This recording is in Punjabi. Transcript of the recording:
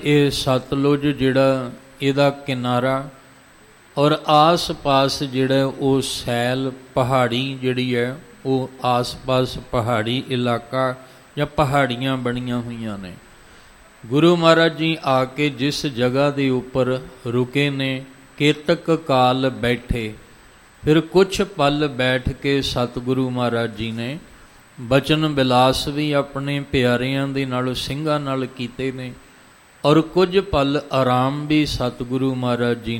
ਇਹ ਸਤਲੁਜ ਜਿਹੜਾ ਇਹਦਾ ਕਿਨਾਰਾ ਔਰ ਆਸ-ਪਾਸ ਜਿਹੜਾ ਉਹ ਸੈਲ ਪਹਾੜੀ ਜਿਹੜੀ ਹੈ ਉਹ ਆਸ-ਪਾਸ ਪਹਾੜੀ ਇਲਾਕਾ ਜਾਂ ਪਹਾੜੀਆਂ ਬਣੀਆਂ ਹੋਈਆਂ ਨੇ। ਗੁਰੂ ਮਹਾਰਾਜ ਜੀ ਆ ਕੇ ਜਿਸ ਜਗ੍ਹਾ ਦੇ ਉੱਪਰ ਰੁਕੇ ਨੇ, ਕੇਤਕ ਕਾਲ ਬੈਠੇ, ਫਿਰ ਕੁਛ ਪਲ ਬੈਠ ਕੇ ਸਤਿਗੁਰੂ ਮਹਾਰਾਜ ਜੀ ਨੇ ਬਚਨ ਵਿਲਾਸ ਵੀ ਆਪਣੇ ਪਿਆਰਿਆਂ ਦੇ ਨਾਲ, ਸਿੰਘਾਂ ਨਾਲ ਕੀਤੇ ਨੇ, ਔਰ ਕੁਝ ਪਲ ਆਰਾਮ ਵੀ ਸਤਿਗੁਰੂ ਮਹਾਰਾਜ ਜੀ